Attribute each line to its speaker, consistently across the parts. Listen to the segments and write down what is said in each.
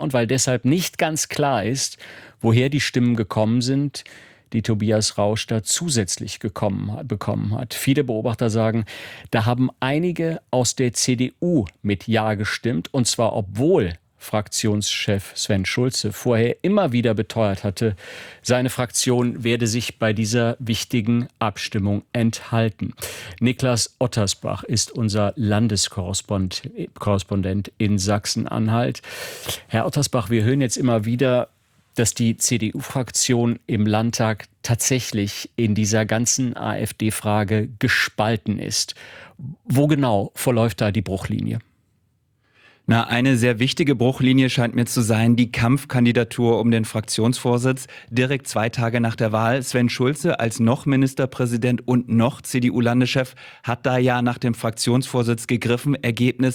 Speaker 1: und weil deshalb nicht ganz klar ist, woher die Stimmen gekommen sind, die Tobias Rausch da zusätzlich bekommen hat. Viele Beobachter sagen, da haben einige aus der CDU mit Ja gestimmt, und zwar obwohl Fraktionschef Sven Schulze vorher immer wieder beteuert hatte, seine Fraktion werde sich bei dieser wichtigen Abstimmung enthalten. Niklas Ottersbach ist unser Landeskorrespondent in Sachsen-Anhalt. Herr Ottersbach, wir hören jetzt immer wieder, dass die CDU-Fraktion im Landtag tatsächlich in dieser ganzen AfD-Frage gespalten ist. Wo genau verläuft da die Bruchlinie?
Speaker 2: Na, eine sehr wichtige Bruchlinie scheint mir zu sein, die Kampfkandidatur um den Fraktionsvorsitz direkt 2 Tage nach der Wahl. Sven Schulze als noch Ministerpräsident und noch CDU-Landeschef hat da ja nach dem Fraktionsvorsitz gegriffen. Ergebnis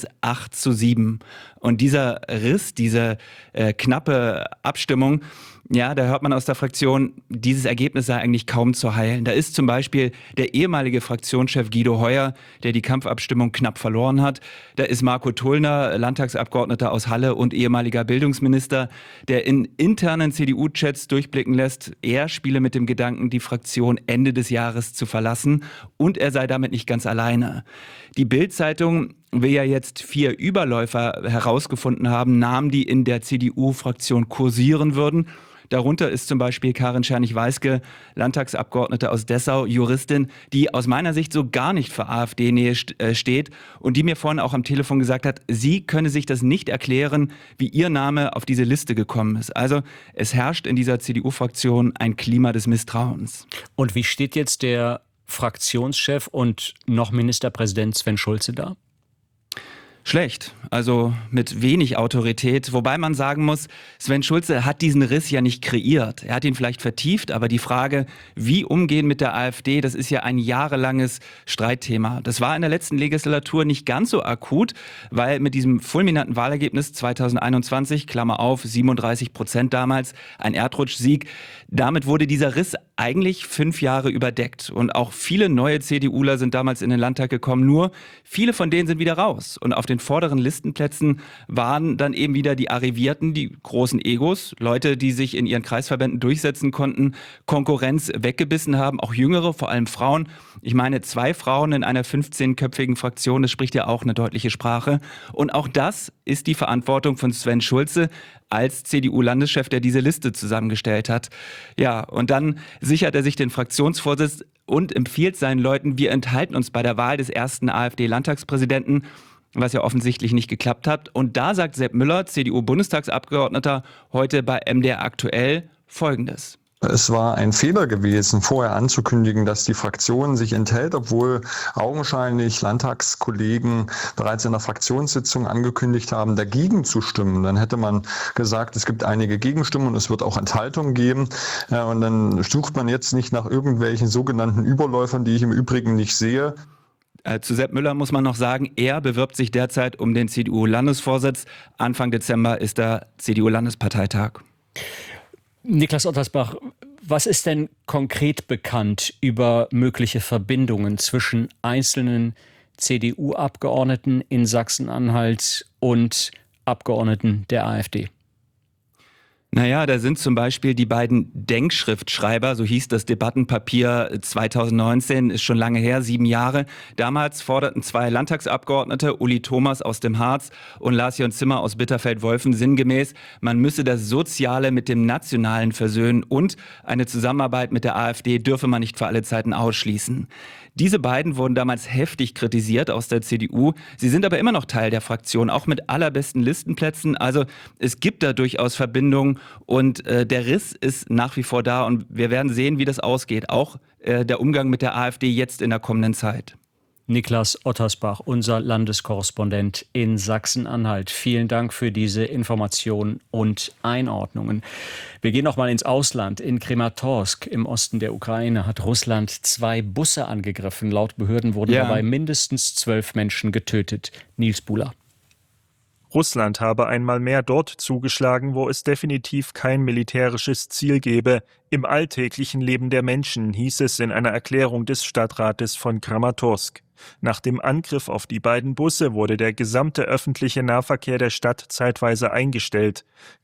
Speaker 2: 8:7. Und dieser Riss, diese knappe Abstimmung, ja, da hört man aus der Fraktion, dieses Ergebnis sei eigentlich kaum zu heilen. Da ist zum Beispiel der ehemalige Fraktionschef Guido Heuer, der die Kampfabstimmung knapp verloren hat. Da ist Marco Tullner, Landtagsabgeordneter aus Halle und ehemaliger Bildungsminister, der in internen CDU-Chats durchblicken lässt, er spiele mit dem Gedanken, die Fraktion Ende des Jahres zu verlassen, und er sei damit nicht ganz alleine. Die Bild-Zeitung will ja jetzt 4 Überläufer herausgefunden haben, Namen, die in der CDU-Fraktion kursieren würden. Darunter ist zum Beispiel Karin Czernig-Weiske, Landtagsabgeordnete aus Dessau, Juristin, die aus meiner Sicht so gar nicht für AfD-Nähe steht und die mir vorhin auch am Telefon gesagt hat, sie könne sich das nicht erklären, wie ihr Name auf diese Liste gekommen ist. Also es herrscht in dieser CDU-Fraktion ein Klima des Misstrauens.
Speaker 1: Und wie steht jetzt der Fraktionschef und noch Ministerpräsident Sven Schulze da?
Speaker 2: Schlecht, also mit wenig Autorität, wobei man sagen muss, Sven Schulze hat diesen Riss ja nicht kreiert. Er hat ihn vielleicht vertieft, aber die Frage, wie umgehen mit der AfD, das ist ja ein jahrelanges Streitthema. Das war in der letzten Legislatur nicht ganz so akut, weil mit diesem fulminanten Wahlergebnis 2021, Klammer auf, 37% damals, ein Erdrutschsieg, damit wurde dieser Riss eigentlich 5 Jahre überdeckt. Und auch viele neue CDUler sind damals in den Landtag gekommen, nur viele von denen sind wieder raus. Und auf den vorderen Listenplätzen waren dann eben wieder die Arrivierten, die großen Egos, Leute, die sich in ihren Kreisverbänden durchsetzen konnten, Konkurrenz weggebissen haben, auch Jüngere, vor allem Frauen. Ich meine, 2 Frauen in einer 15-köpfigen Fraktion, das spricht ja auch eine deutliche Sprache. Und auch das ist die Verantwortung von Sven Schulze als CDU-Landeschef, der diese Liste zusammengestellt hat. Ja, und dann sichert er sich den Fraktionsvorsitz und empfiehlt seinen Leuten, wir enthalten uns bei der Wahl des ersten AfD-Landtagspräsidenten, was ja offensichtlich nicht geklappt hat. Und da sagt Sepp Müller, CDU-Bundestagsabgeordneter, heute bei MDR aktuell Folgendes.
Speaker 3: Es war ein Fehler gewesen, vorher anzukündigen, dass die Fraktion sich enthält, obwohl augenscheinlich Landtagskollegen bereits in der Fraktionssitzung angekündigt haben, dagegen zu stimmen. Dann hätte man gesagt, es gibt einige Gegenstimmen und es wird auch Enthaltungen geben. Und dann sucht man jetzt nicht nach irgendwelchen sogenannten Überläufern, die ich im Übrigen nicht sehe.
Speaker 2: Zu Sepp Müller muss man noch sagen, er bewirbt sich derzeit um den CDU-Landesvorsitz. Anfang Dezember ist der CDU-Landesparteitag.
Speaker 1: Niklas Ottersbach, was ist denn konkret bekannt über mögliche Verbindungen zwischen einzelnen CDU-Abgeordneten in Sachsen-Anhalt und Abgeordneten der AfD?
Speaker 2: Naja, da sind zum Beispiel die beiden Denkschriftschreiber, so hieß das Debattenpapier 2019, ist schon lange her, 7 Jahre. Damals forderten 2 Landtagsabgeordnete, Uli Thomas aus dem Harz und Lars-Jon Zimmer aus Bitterfeld-Wolfen, sinngemäß, man müsse das Soziale mit dem Nationalen versöhnen und eine Zusammenarbeit mit der AfD dürfe man nicht für alle Zeiten ausschließen. Diese beiden wurden damals heftig kritisiert aus der CDU. Sie sind aber immer noch Teil der Fraktion, auch mit allerbesten Listenplätzen. Also es gibt da durchaus Verbindungen und der Riss ist nach wie vor da und wir werden sehen, wie das ausgeht. Auch der Umgang mit der AfD jetzt in der kommenden Zeit.
Speaker 1: Niklas Ottersbach, unser Landeskorrespondent in Sachsen-Anhalt. Vielen Dank für diese Informationen und Einordnungen. Wir gehen noch mal ins Ausland. In Krematorsk im Osten der Ukraine hat Russland 2 Busse angegriffen. Laut Behörden wurden dabei mindestens 12 Menschen getötet. Nils Buhler.
Speaker 4: Russland habe einmal mehr dort zugeschlagen, wo es definitiv kein militärisches Ziel gebe. Im alltäglichen Leben der Menschen, hieß es in einer Erklärung des Stadtrates von Kramatorsk. Nach dem Angriff auf die beiden Busse wurde der gesamte öffentliche Nahverkehr der Stadt zeitweise eingestellt.